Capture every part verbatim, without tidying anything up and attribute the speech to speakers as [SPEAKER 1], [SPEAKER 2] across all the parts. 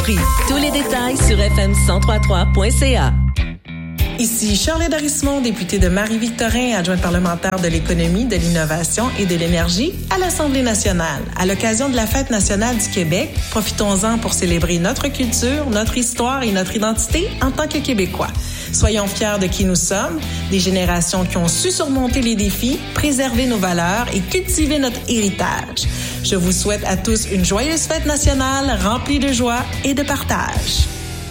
[SPEAKER 1] Tous les détails sur f m cent trois trois point c a.
[SPEAKER 2] Ici Charles Dorismond, député de Marie-Victorin, adjointe parlementaire de l'économie, de l'innovation et de l'énergie à l'Assemblée nationale. À l'occasion de la Fête nationale du Québec, profitons-en pour célébrer notre culture, notre histoire et notre identité en tant que Québécois. Soyons fiers de qui nous sommes, des générations qui ont su surmonter les défis, préserver nos valeurs et cultiver notre héritage. Je vous souhaite à tous une joyeuse fête nationale remplie de joie et de partage.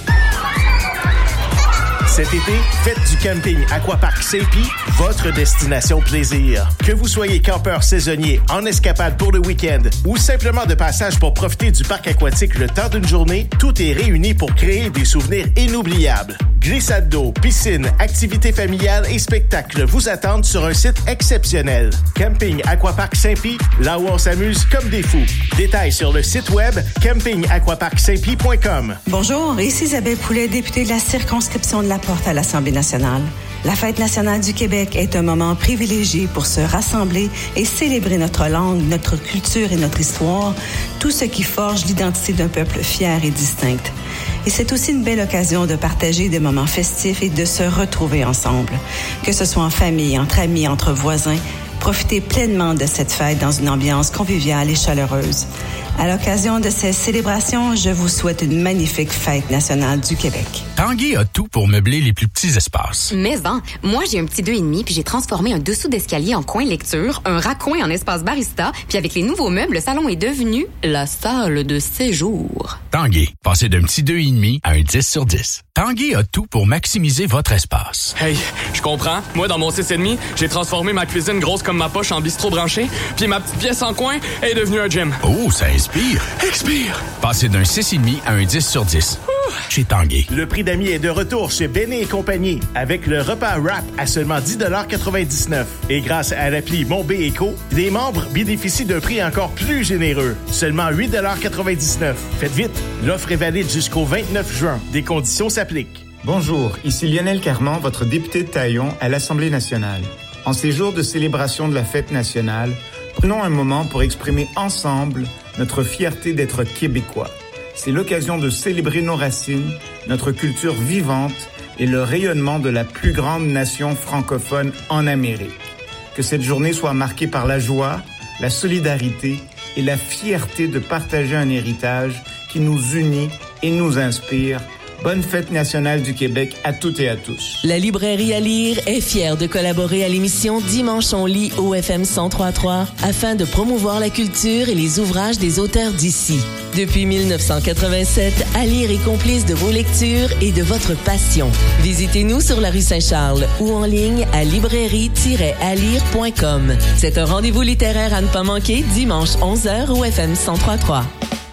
[SPEAKER 3] Cet été, faites du camping Aquapark Saint-Pie votre destination plaisir. Que vous soyez campeur saisonnier, en escapade pour le week-end ou simplement de passage pour profiter du parc aquatique le temps d'une journée, tout est réuni pour créer des souvenirs inoubliables. Glissade d'eau, piscine, activités familiales et spectacles vous attendent sur un site exceptionnel. Camping Aquapark Saint-Pie, là où on s'amuse comme des fous. Détails sur le site web camping aquapark saint pie point com.
[SPEAKER 4] Bonjour, ici Isabelle Poulet, députée de la circonscription de la Porte à l'Assemblée nationale. La Fête nationale du Québec est un moment privilégié pour se rassembler et célébrer notre langue, notre culture et notre histoire, tout ce qui forge l'identité d'un peuple fier et distinct. Et c'est aussi une belle occasion de partager des moments festifs et de se retrouver ensemble. Que ce soit en famille, entre amis, entre voisins, profitez pleinement de cette fête dans une ambiance conviviale et chaleureuse. À l'occasion de ces célébrations, je vous souhaite une magnifique Fête nationale du Québec.
[SPEAKER 5] Tanguy a tout pour meubler les plus petits espaces.
[SPEAKER 6] Mais en, moi j'ai un petit deux et demi puis j'ai transformé un dessous d'escalier en coin lecture, un raccoin en espace barista, puis avec les nouveaux meubles, le salon est devenu la salle de séjour.
[SPEAKER 5] Tanguy, passez d'un petit deux et demi à un dix sur dix. Tanguy a tout pour maximiser votre espace.
[SPEAKER 7] Hey, je comprends. Moi, dans mon six et demi, j'ai transformé ma cuisine grosse comme ma poche en bistrot branché, puis ma petite pièce en coin est devenue un gym.
[SPEAKER 5] Oh, ça inspire.
[SPEAKER 7] Expire.
[SPEAKER 5] Passez d'un six et demi à un dix sur dix. Ouh. Chez Tanguy.
[SPEAKER 3] Le prix d'amis est de retour chez Béné et compagnie avec le repas wrap à seulement dix dollars quatre-vingt-dix-neuf. Et grâce à l'appli Mon B Éco, les membres bénéficient d'un prix encore plus généreux. Seulement huit dollars quatre-vingt-dix-neuf. Faites vite, l'offre est valide jusqu'au vingt-neuf juin. Des conditions s'appliquent.
[SPEAKER 8] Bonjour, ici Lionel Carman, votre député de Taillon à l'Assemblée nationale. En ces jours de célébration de la Fête nationale, prenons un moment pour exprimer ensemble notre fierté d'être Québécois. C'est l'occasion de célébrer nos racines, notre culture vivante et le rayonnement de la plus grande nation francophone en Amérique. Que cette journée soit marquée par la joie, la solidarité et la fierté de partager un héritage qui nous unit et nous inspire. Bonne Fête nationale du Québec à toutes et à tous.
[SPEAKER 1] La librairie à lire est fière de collaborer à l'émission Dimanche on lit au F M cent trois point trois afin de promouvoir la culture et les ouvrages des auteurs d'ici. Depuis mille neuf cent quatre-vingt-sept, à lire est complice de vos lectures et de votre passion. Visitez-nous sur la rue Saint-Charles ou en ligne à librairie tiret à lire point com. C'est un rendez-vous littéraire à ne pas manquer dimanche onze heures au F M cent trois point trois.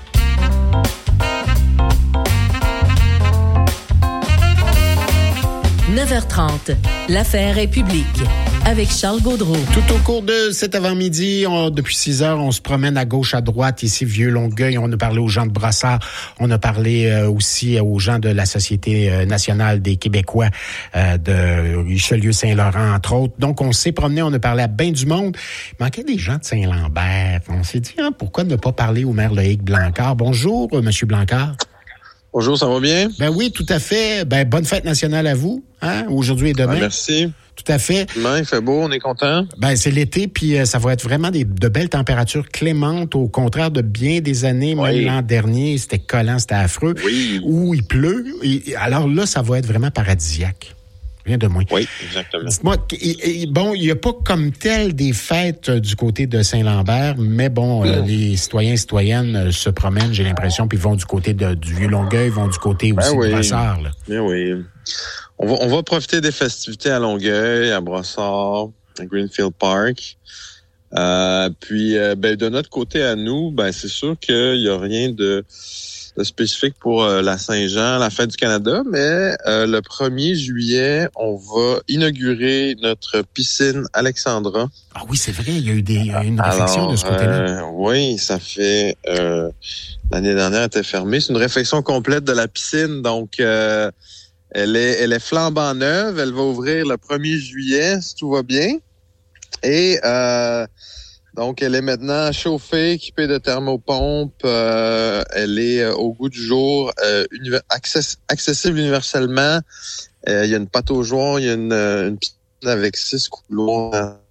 [SPEAKER 1] neuf heures trente, l'affaire est publique. Avec Charles Gaudreau.
[SPEAKER 9] Tout au cours de cet avant-midi, on, depuis six heures, on se promène à gauche, à droite, ici, Vieux-Longueuil. On a parlé aux gens de Brossard. On a parlé euh, aussi aux gens de la Société euh, nationale des Québécois euh, de Richelieu-Saint-Laurent, entre autres. Donc, on s'est promené, on a parlé à bien du monde. Il manquait des gens de Saint-Lambert. On s'est dit, hein, pourquoi ne pas parler au maire Loïc Blancard? Bonjour, euh, Monsieur Blancard.
[SPEAKER 10] Bonjour, ça va bien?
[SPEAKER 9] Ben oui, tout à fait. Ben, bonne fête nationale à vous, hein, aujourd'hui et demain.
[SPEAKER 10] Ah, merci.
[SPEAKER 9] Tout à fait.
[SPEAKER 10] Demain, il fait beau, on est content.
[SPEAKER 9] Ben, c'est l'été, puis euh, ça va être vraiment des, de belles températures clémentes, au contraire de bien des années, même oui. L'an dernier, c'était collant, c'était affreux,
[SPEAKER 10] oui.
[SPEAKER 9] Où il pleut. Et, alors là, ça va être vraiment paradisiaque. Rien de moins.
[SPEAKER 10] Oui, exactement.
[SPEAKER 9] Dites-moi, et, et, bon, il n'y a pas comme tel des fêtes du côté de Saint-Lambert, mais bon, mmh. euh, les citoyens et citoyennes euh, se promènent, j'ai l'impression, puis vont du côté de, du Vieux-Longueuil, vont du côté aussi ben oui. de Brossard. Là.
[SPEAKER 10] Ben oui. On va, on va profiter des festivités à Longueuil, à Brossard, à Greenfield Park. Euh, puis, euh, ben, de notre côté à nous, ben, c'est sûr qu'il n'y a rien de... spécifique pour euh, la Saint-Jean, la Fête du Canada, mais euh, le premier juillet, on va inaugurer notre piscine Alexandra.
[SPEAKER 9] Ah oui, c'est vrai, il y a eu des, une réflexion
[SPEAKER 10] Alors,
[SPEAKER 9] de ce côté-là.
[SPEAKER 10] Euh, oui, ça fait... Euh, l'année dernière, elle était fermée. C'est une réfection complète de la piscine, donc euh, elle est, elle est flambant neuve. Elle va ouvrir le premier juillet, si tout va bien. Et... Euh, Donc, elle est maintenant chauffée, équipée de thermopompe. Euh, elle est euh, au goût du jour, euh, univer- access- accessible universellement. Euh, il y a une pâte aux joints, il y a une, une piscine avec six couloirs